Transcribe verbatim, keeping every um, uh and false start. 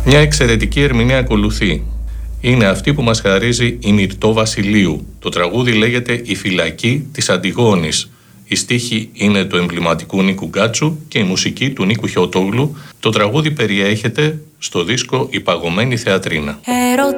Μια εξαιρετική ερμηνεία ακολουθεί. Είναι αυτή που μας χαρίζει η Μυρτώ Βασιλείου. Το τραγούδι λέγεται «Η φυλακή της Αντιγόνης». Η στίχη είναι του εμβληματικού Νίκου Γκάτσου και η μουσική του Νίκου Χιωτόγλου. Το τραγούδι περιέχεται στο δίσκο «Η Παγωμένη Θεατρίνα».